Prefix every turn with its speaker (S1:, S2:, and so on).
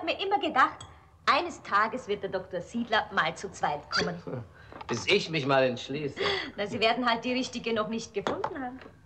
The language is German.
S1: mir immer gedacht, eines Tages wird der Dr. Siedler mal zu zweit kommen.
S2: Bis ich mich mal entschließe.
S1: Na, Sie werden halt die Richtige noch nicht gefunden haben.